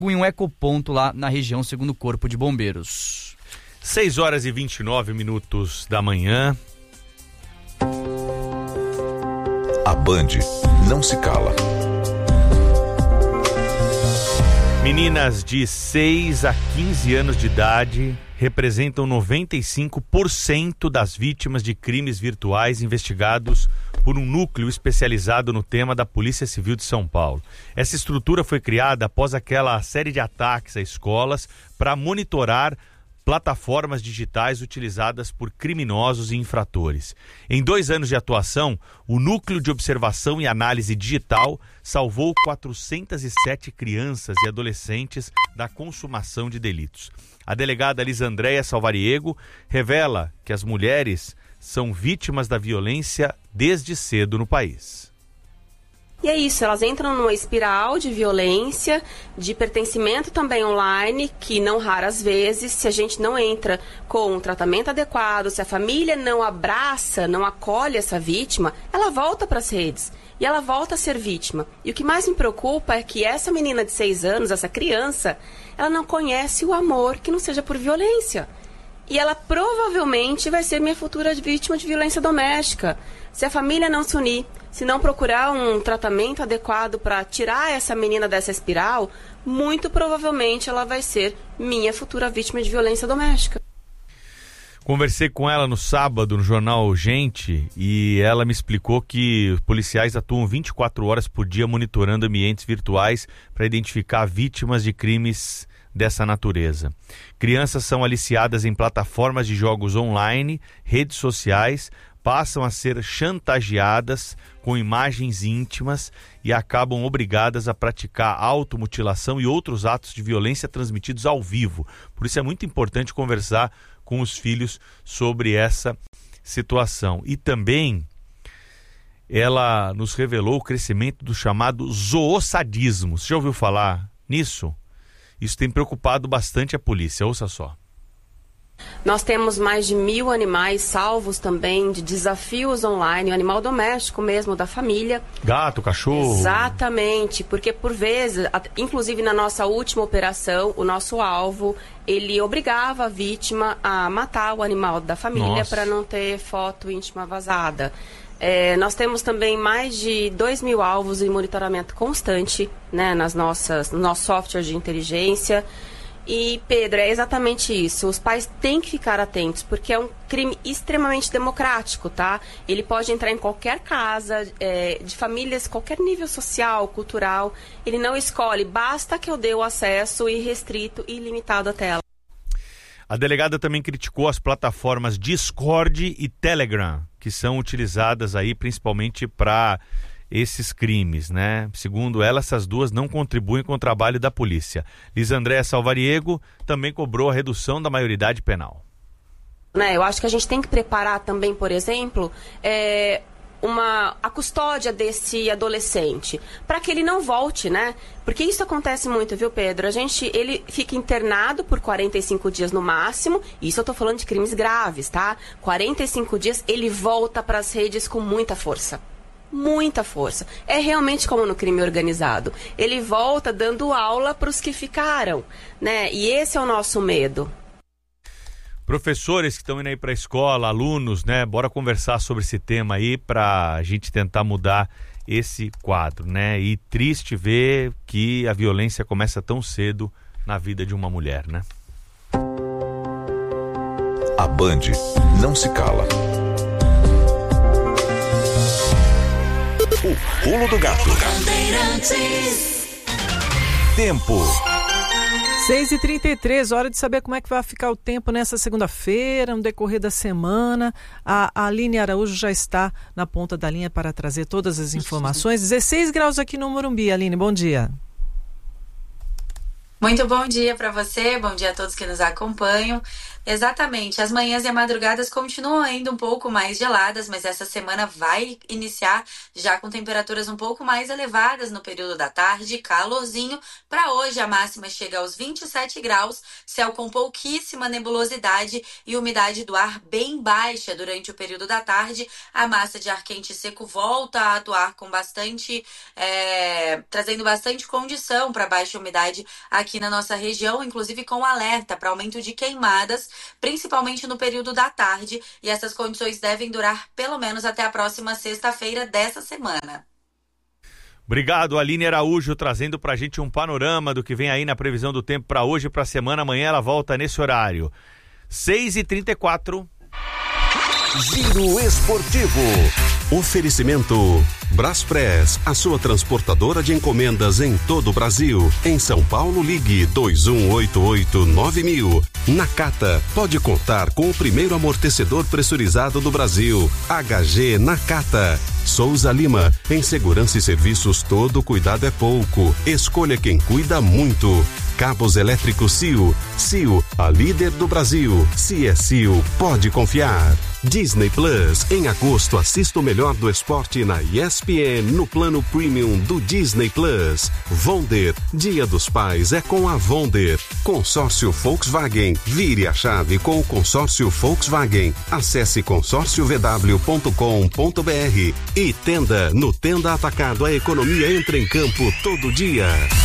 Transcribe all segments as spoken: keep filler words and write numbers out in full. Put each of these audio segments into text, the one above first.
em um ecoponto lá na região, segundo o Corpo de Bombeiros. seis horas e vinte e nove minutos da manhã. A Band não se cala. Meninas de seis a quinze anos de idade representam noventa e cinco por cento das vítimas de crimes virtuais investigados por um núcleo especializado no tema da Polícia Civil de São Paulo. Essa estrutura foi criada após aquela série de ataques a escolas para monitorar plataformas digitais utilizadas por criminosos e infratores. Em dois anos de atuação, o Núcleo de Observação e Análise Digital salvou quatrocentas e sete crianças e adolescentes da consumação de delitos. A delegada Lisandréia Salvariego revela que as mulheres são vítimas da violência desde cedo no país. E é isso, elas entram numa espiral de violência, de pertencimento também online, que não raras vezes, se a gente não entra com um tratamento adequado, se a família não abraça, não acolhe essa vítima, ela volta para as redes e ela volta a ser vítima. E o que mais me preocupa é que essa menina de seis anos, essa criança, ela não conhece o amor que não seja por violência. E ela provavelmente vai ser minha futura vítima de violência doméstica. Se a família não se unir, se não procurar um tratamento adequado para tirar essa menina dessa espiral, muito provavelmente ela vai ser minha futura vítima de violência doméstica. Conversei com ela no sábado no jornal Gente e ela me explicou que os policiais atuam vinte e quatro horas por dia monitorando ambientes virtuais para identificar vítimas de crimes dessa natureza. Crianças são aliciadas em plataformas de jogos online, redes sociais, passam a ser chantageadas com imagens íntimas e acabam obrigadas a praticar automutilação e outros atos de violência transmitidos ao vivo. Por isso é muito importante conversar com os filhos sobre essa situação. E também ela nos revelou o crescimento do chamado zoosadismo. Você já ouviu falar nisso? Isso tem preocupado bastante a polícia. Ouça só. Nós temos mais de mil animais salvos também de desafios online, o animal doméstico mesmo da família. Gato, cachorro. Exatamente, porque por vezes, inclusive na nossa última operação, o nosso alvo, ele obrigava a vítima a matar o animal da família para não ter foto íntima vazada. É, nós temos também mais de dois mil alvos em monitoramento constante, né, nas nossas, no nosso software de inteligência. E, Pedro, é exatamente isso. Os pais têm que ficar atentos, porque é um crime extremamente democrático, tá? Ele pode entrar em qualquer casa, é, de famílias, qualquer nível social, cultural. Ele não escolhe, basta que eu dê o acesso irrestrito e ilimitado à tela. A delegada também criticou as plataformas Discord e Telegram, que são utilizadas aí principalmente para esses crimes, né? Segundo ela, essas duas não contribuem com o trabalho da polícia. Lisandréia Salvariego também cobrou a redução da maioridade penal. Né, eu acho que a gente tem que preparar também, por exemplo, é, uma, a custódia desse adolescente, para que ele não volte, né? Porque isso acontece muito, viu, Pedro? A gente, ele fica internado por quarenta e cinco dias no máximo, isso eu tô falando de crimes graves, tá? quarenta e cinco dias, ele volta para as redes com muita força. Muita força. É realmente como no crime organizado. Ele volta dando aula para os que ficaram, né? E esse é o nosso medo. Professores que estão indo aí para a escola, alunos, né? Bora conversar sobre esse tema aí para a gente tentar mudar esse quadro, né? E triste ver que a violência começa tão cedo na vida de uma mulher, né? A Band não se cala. O pulo do gato. Tempo. seis e trinta e três, hora de saber como é que vai ficar o tempo nessa segunda-feira, no decorrer da semana. A, a Aline Araújo já está na ponta da linha para trazer todas as informações. dezesseis graus aqui no Morumbi. Aline, bom dia. Muito bom dia para você, bom dia a todos que nos acompanham. Exatamente, as manhãs e as madrugadas continuam ainda um pouco mais geladas, mas essa semana vai iniciar já com temperaturas um pouco mais elevadas no período da tarde, calorzinho. Para hoje a máxima chega aos vinte e sete graus, céu com pouquíssima nebulosidade e umidade do ar bem baixa durante o período da tarde. A massa de ar quente e seco volta a atuar com bastante, é, trazendo bastante condição para baixa umidade aqui aqui na nossa região, inclusive com alerta para aumento de queimadas, principalmente no período da tarde, e essas condições devem durar pelo menos até a próxima sexta-feira dessa semana. Obrigado, Aline Araújo, trazendo pra gente um panorama do que vem aí na previsão do tempo para hoje e pra semana. Amanhã ela volta nesse horário. seis e trinta e quatro. Giro Esportivo. Oferecimento Braspress, a sua transportadora de encomendas em todo o Brasil. Em São Paulo, ligue dois um oito oito nove mil. Nakata, pode contar com o primeiro amortecedor pressurizado do Brasil. H G Nakata. Souza Lima, em segurança e serviços todo cuidado é pouco. Escolha quem cuida muito. Cabos elétricos C I O. C I O, a líder do Brasil. Se é C I O, pode confiar. Disney Plus, em agosto assista o melhor do esporte na E S P N no plano premium do Disney Plus. Vonder, Dia dos Pais é com a Vonder. Consórcio Volkswagen, vire a chave com o consórcio Volkswagen. Acesse consórcio v w ponto com ponto b r. E Tenda, no Tenda Atacado a economia entra em campo todo dia.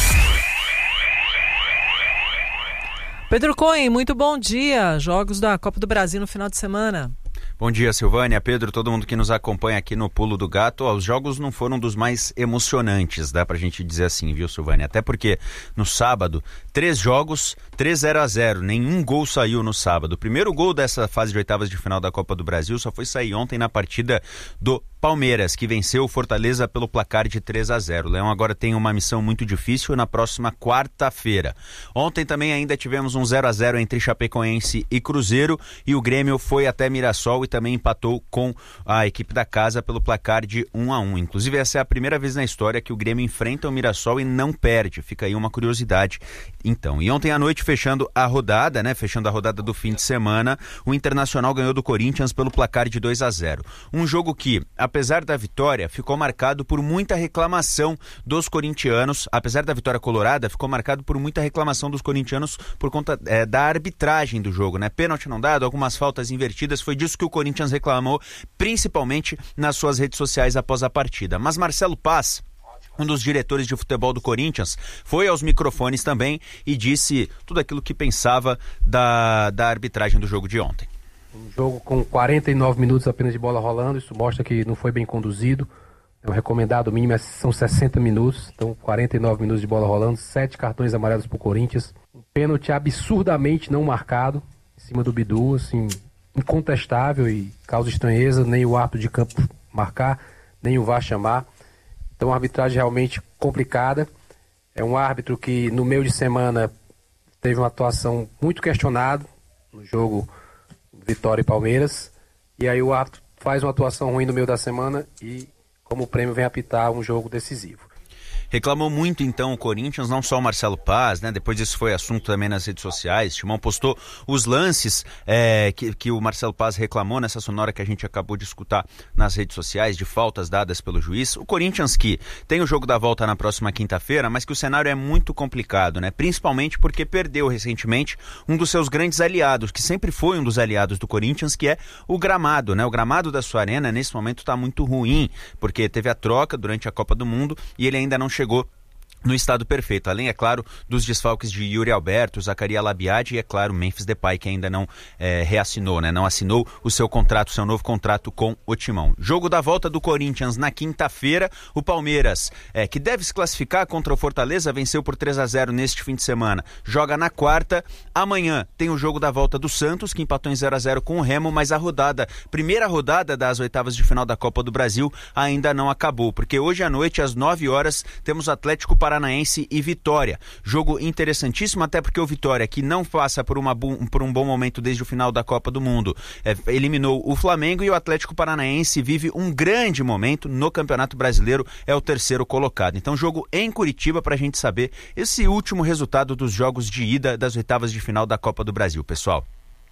Pedro Cohen, muito bom dia. Jogos da Copa do Brasil no final de semana. Bom dia, Silvânia, Pedro, todo mundo que nos acompanha aqui no Pulo do Gato. Os jogos não foram dos mais emocionantes, dá pra gente dizer assim, viu, Silvânia? Até porque no sábado, três jogos, três zero a zero, nenhum gol saiu no sábado. O primeiro gol dessa fase de oitavas de final da Copa do Brasil só foi sair ontem na partida do Palmeiras, que venceu o Fortaleza pelo placar de três a zero. O Leão agora tem uma missão muito difícil na próxima quarta-feira. Ontem também ainda tivemos um zero a zero entre Chapecoense e Cruzeiro, e o Grêmio foi até Mirassol e também empatou com a equipe da casa pelo placar de um a um. Inclusive, essa é a primeira vez na história que o Grêmio enfrenta o Mirassol e não perde. Fica aí uma curiosidade. Então, e ontem à noite, fechando a rodada, né, fechando a rodada do fim de semana, o Internacional ganhou do Corinthians pelo placar de dois a zero. Um jogo que, apesar da vitória, ficou marcado por muita reclamação dos corintianos. Apesar da vitória colorada, ficou marcado por muita reclamação dos corintianos por conta é, da arbitragem do jogo, né? Pênalti não dado, algumas faltas invertidas, foi disso que o Corinthians reclamou, principalmente nas suas redes sociais após a partida. Mas Marcelo Paz, um dos diretores de futebol do Corinthians, foi aos microfones também e disse tudo aquilo que pensava da, da arbitragem do jogo de ontem. Um jogo com quarenta e nove minutos apenas de bola rolando, isso mostra que não foi bem conduzido. O recomendado mínimo são sessenta minutos, então quarenta e nove minutos de bola rolando, sete cartões amarelos para o Corinthians. Um pênalti absurdamente não marcado, em cima do Bidu, assim, incontestável e causa estranheza, nem o árbitro de campo marcar, nem o V A R chamar. Então, uma arbitragem realmente complicada. É um árbitro que no meio de semana teve uma atuação muito questionada no jogo Vitória e Palmeiras, e aí o árbitro faz uma atuação ruim no meio da semana e, como prêmio, vem apitar um jogo decisivo. Reclamou muito, então, o Corinthians, não só o Marcelo Paz, né? Depois isso foi assunto também nas redes sociais. Timão postou os lances é, que, que o Marcelo Paz reclamou nessa sonora que a gente acabou de escutar nas redes sociais, de faltas dadas pelo juiz. O Corinthians que tem o jogo da volta na próxima quinta-feira, mas que o cenário é muito complicado, né? Principalmente porque perdeu recentemente um dos seus grandes aliados, que sempre foi um dos aliados do Corinthians, que é o gramado, né? O gramado da sua arena, nesse momento, está muito ruim, porque teve a troca durante a Copa do Mundo e ele ainda não chegou no estado perfeito, além, é claro, dos desfalques de Yuri Alberto, Zacarias Labiade e, é claro, Memphis Depay, que ainda não é, reassinou, né? Não assinou o seu contrato, seu novo contrato com o Timão. Jogo da volta do Corinthians na quinta-feira, o Palmeiras, é, que deve se classificar contra o Fortaleza, venceu por três a zero neste fim de semana, joga na quarta. Amanhã tem o jogo da volta do Santos, que empatou em zero a zero com o Remo, mas a rodada, primeira rodada das oitavas de final da Copa do Brasil ainda não acabou, porque hoje à noite, às nove horas, temos Atlético Paranaense Paranaense e Vitória. Jogo interessantíssimo, até porque o Vitória, que não passa por, uma, por um bom momento desde o final da Copa do Mundo, é, eliminou o Flamengo, e o Atlético Paranaense vive um grande momento no Campeonato Brasileiro, é o terceiro colocado. Então, jogo em Curitiba para a gente saber esse último resultado dos jogos de ida das oitavas de final da Copa do Brasil, pessoal.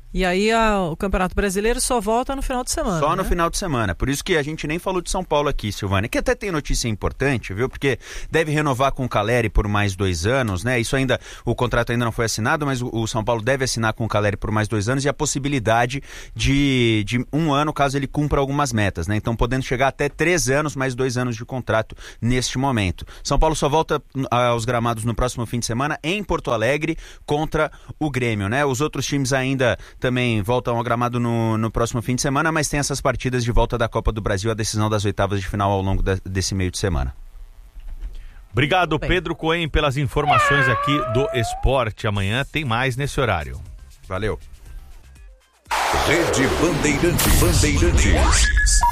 E aí a, o Campeonato Brasileiro só volta no final de semana. Só né? no final de semana. Por isso que a gente nem falou de São Paulo aqui, Silvânia. Que até tem notícia importante, viu? Porque deve renovar com o Caleri por mais dois anos, né? Isso ainda, o contrato ainda não foi assinado, mas o, o São Paulo deve assinar com o Caleri por mais dois anos e a possibilidade de, de um ano caso ele cumpra algumas metas, né? Então podendo chegar até três anos, mais dois anos de contrato neste momento. São Paulo só volta aos gramados no próximo fim de semana em Porto Alegre contra o Grêmio, né? Os outros times ainda também voltam ao gramado no, no próximo fim de semana, mas tem essas partidas de volta da Copa do Brasil, a decisão das oitavas de final ao longo de, desse meio de semana. Obrigado, Pedro Cohen, pelas informações aqui do esporte. Amanhã tem mais nesse horário. Valeu. Rede Bandeirantes. Bandeirantes.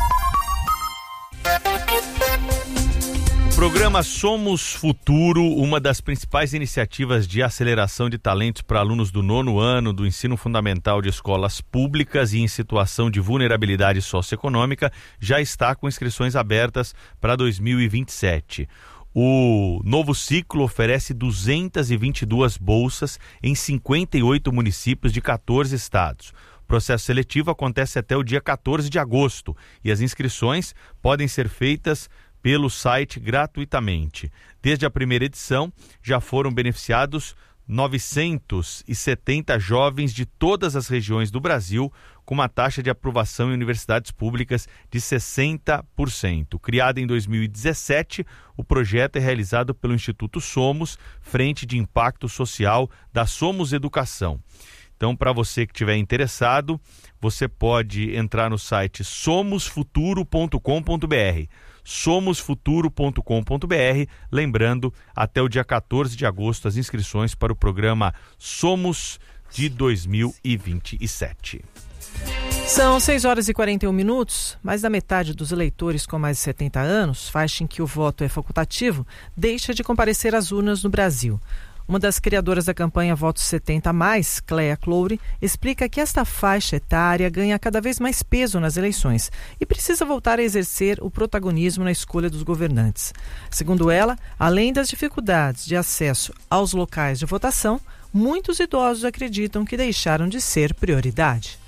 O programa Somos Futuro, uma das principais iniciativas de aceleração de talentos para alunos do nono ano do ensino fundamental de escolas públicas e em situação de vulnerabilidade socioeconômica, já está com inscrições abertas para dois mil e vinte e sete. O novo ciclo oferece duzentas e vinte e duas bolsas em cinquenta e oito municípios de quatorze estados. O processo seletivo acontece até o dia quatorze de agosto e as inscrições podem ser feitas pelo site gratuitamente. Desde a primeira edição, já foram beneficiados novecentos e setenta jovens de todas as regiões do Brasil, com uma taxa de aprovação em universidades públicas de sessenta por cento. Criado em dois mil e dezessete, o projeto é realizado pelo Instituto Somos, Frente de Impacto Social da Somos Educação. Então, para você que estiver interessado, você pode entrar no site somos futuro ponto com ponto b r. somos futuro ponto com ponto b r. Lembrando, até o dia quatorze de agosto, as inscrições para o programa Somos de dois mil e vinte e sete. São seis horas e quarenta e um minutos. Mais da metade dos eleitores com mais de setenta anos, faixa em que o voto é facultativo, deixa de comparecer às urnas no Brasil. Uma das criadoras da campanha Voto setenta mais, Cléa Cloure, explica que esta faixa etária ganha cada vez mais peso nas eleições e precisa voltar a exercer o protagonismo na escolha dos governantes. Segundo ela, além das dificuldades de acesso aos locais de votação, muitos idosos acreditam que deixaram de ser prioridade.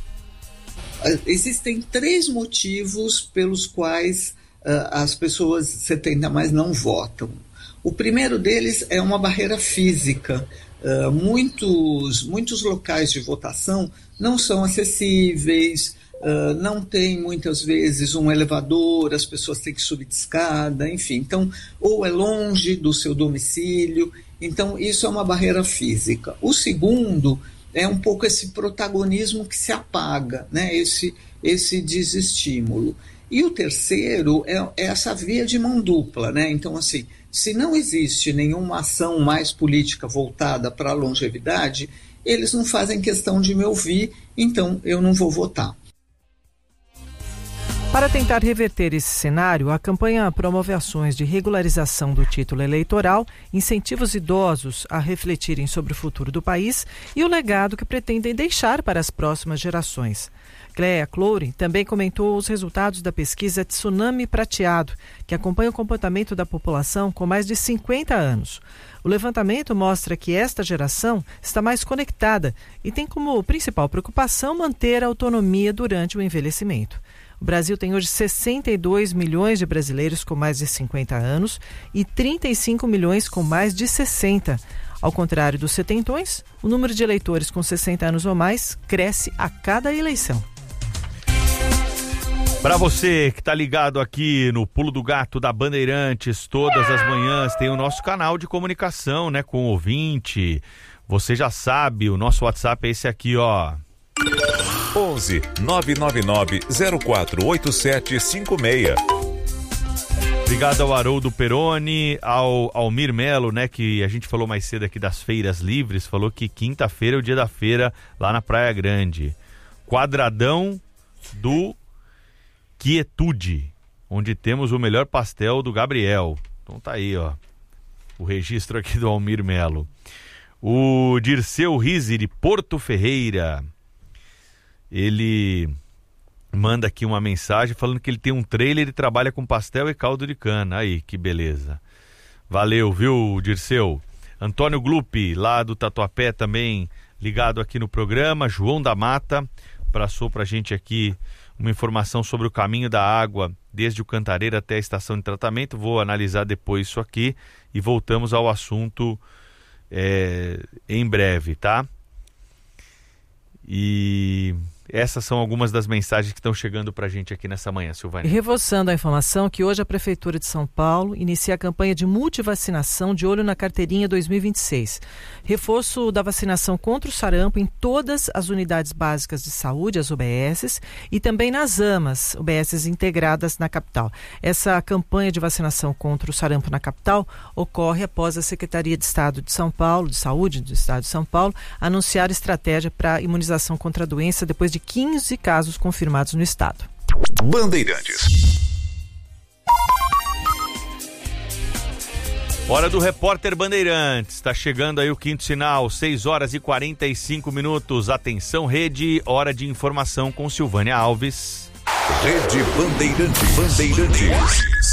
Existem três motivos pelos quais uh, as pessoas setenta mais não votam. O primeiro deles é uma barreira física. Uh, muitos, muitos locais de votação não são acessíveis, uh, não tem muitas vezes um elevador, as pessoas têm que subir de escada, enfim. Então, ou é longe do seu domicílio, então isso é uma barreira física. O segundo é um pouco esse protagonismo que se apaga, né? esse, esse desestímulo. E o terceiro é, é essa via de mão dupla, né? Então, assim, se não existe nenhuma ação mais política voltada para a longevidade, eles não fazem questão de me ouvir, então eu não vou votar. Para tentar reverter esse cenário, a campanha promove ações de regularização do título eleitoral, incentiva os idosos a refletirem sobre o futuro do país e o legado que pretendem deixar para as próximas gerações. Cléa Cloure também comentou os resultados da pesquisa Tsunami Prateado, que acompanha o comportamento da população com mais de cinquenta anos. O levantamento mostra que esta geração está mais conectada e tem como principal preocupação manter a autonomia durante o envelhecimento. O Brasil tem hoje sessenta e dois milhões de brasileiros com mais de cinquenta anos e trinta e cinco milhões com mais de sessenta. Ao contrário dos setentões, o número de eleitores com sessenta anos ou mais cresce a cada eleição. Para você que está ligado aqui no Pulo do Gato da Bandeirantes, todas as manhãs tem o nosso canal de comunicação, né, com o ouvinte. Você já sabe, o nosso WhatsApp é esse aqui, ó. onze nove nove nove zero quatro oito sete cinco seis. Obrigado ao Haroldo Peroni, ao Almir Melo, né, que a gente falou mais cedo aqui das feiras livres, falou que quinta-feira é o dia da feira lá na Praia Grande. Quadradão do Quietude, onde temos o melhor pastel do Gabriel. Então tá aí, ó, o registro aqui do Almir Melo. O Dirceu Rizzi, de Porto Ferreira, ele manda aqui uma mensagem falando que ele tem um trailer e trabalha com pastel e caldo de cana. Aí, que beleza. Valeu, viu, Dirceu? Antônio Glupi, lá do Tatuapé, também ligado aqui no programa. João da Mata passou para a gente aqui uma informação sobre o caminho da água desde o Cantareiro até a estação de tratamento. Vou analisar depois isso aqui e voltamos ao assunto é, em breve, tá? E essas são algumas das mensagens que estão chegando para a gente aqui nessa manhã, Silvânia. E reforçando a informação que hoje a Prefeitura de São Paulo inicia a campanha de multivacinação de olho na carteirinha dois mil e vinte e seis. Reforço da vacinação contra o sarampo em todas as unidades básicas de saúde, as U B Ss, e também nas AMAs, U B Ss integradas na capital. Essa campanha de vacinação contra o sarampo na capital ocorre após a Secretaria de Estado de São Paulo, de Saúde do Estado de São Paulo, anunciar estratégia para imunização contra a doença depois de quinze casos confirmados no estado. Bandeirantes. Hora do repórter Bandeirantes. Está chegando aí o quinto sinal, seis horas e quarenta e cinco minutos. Atenção, rede, hora de informação com Silvânia Alves. Rede Bandeirantes. Bandeirantes.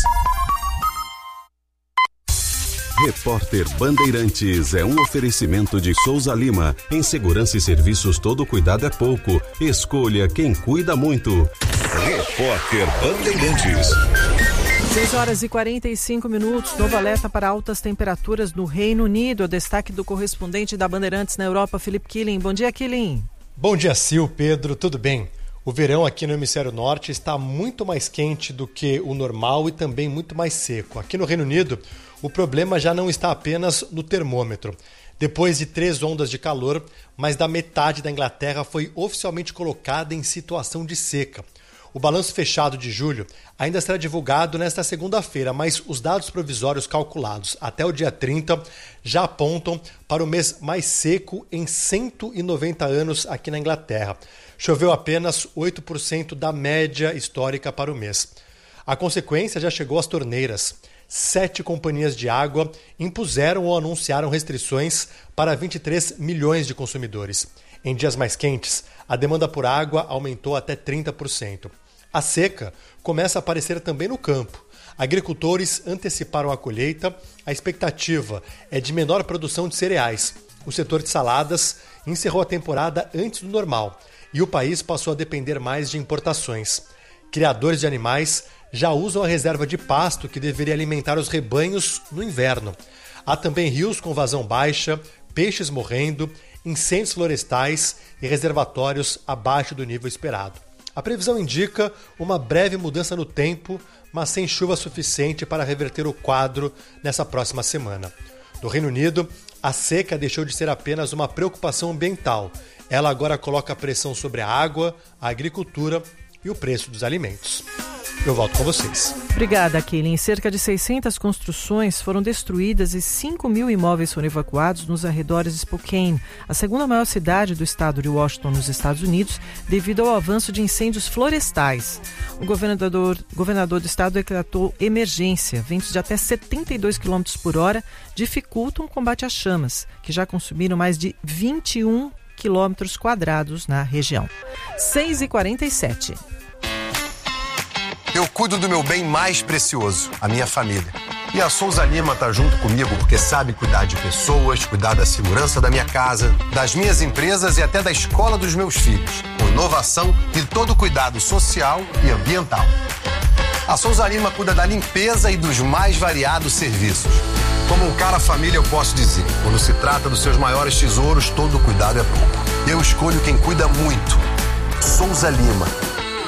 Repórter Bandeirantes é um oferecimento de Souza Lima. Em segurança e serviços, todo cuidado é pouco. Escolha quem cuida muito. Repórter Bandeirantes. seis horas e quarenta e cinco minutos. Novo alerta para altas temperaturas no Reino Unido. O destaque do correspondente da Bandeirantes na Europa, Felipe Killing. Bom dia, Killing. Bom dia, Sil, Pedro, tudo bem? O verão aqui no hemisfério norte está muito mais quente do que o normal e também muito mais seco. Aqui no Reino Unido, o problema já não está apenas no termômetro. Depois de três ondas de calor, mais da metade da Inglaterra foi oficialmente colocada em situação de seca. O balanço fechado de julho ainda será divulgado nesta segunda-feira, mas os dados provisórios calculados até o dia trinta já apontam para o mês mais seco em cento e noventa anos aqui na Inglaterra. Choveu apenas oito por cento da média histórica para o mês. A consequência já chegou às torneiras. Sete companhias de água impuseram ou anunciaram restrições para vinte e três milhões de consumidores. Em dias mais quentes, a demanda por água aumentou até trinta por cento. A seca começa a aparecer também no campo. Agricultores anteciparam a colheita, a expectativa é de menor produção de cereais. O setor de saladas encerrou a temporada antes do normal e o país passou a depender mais de importações. Criadores de animais já usam a reserva de pasto que deveria alimentar os rebanhos no inverno. Há também rios com vazão baixa, peixes morrendo, incêndios florestais e reservatórios abaixo do nível esperado. A previsão indica uma breve mudança no tempo, mas sem chuva suficiente para reverter o quadro nessa próxima semana. No Reino Unido, a seca deixou de ser apenas uma preocupação ambiental. Ela agora coloca pressão sobre a água, a agricultura e o preço dos alimentos. Eu volto com vocês. Obrigada, Killing. Cerca de seiscentas construções foram destruídas e cinco mil imóveis foram evacuados nos arredores de Spokane, a segunda maior cidade do estado de Washington, nos Estados Unidos, devido ao avanço de incêndios florestais. O governador, governador do estado decretou emergência. Ventos de até setenta e dois quilômetros por hora dificultam o combate às chamas, que já consumiram mais de vinte e um quilômetros quadrados na região. seis e quarenta e sete. Eu cuido do meu bem mais precioso, a minha família. E a Souza Lima está junto comigo porque sabe cuidar de pessoas, cuidar da segurança da minha casa, das minhas empresas e até da escola dos meus filhos, com inovação e todo o cuidado social e ambiental. A Souza Lima cuida da limpeza e dos mais variados serviços. Como um cara família, eu posso dizer, quando se trata dos seus maiores tesouros, todo cuidado é pouco. Eu escolho quem cuida muito. Souza Lima.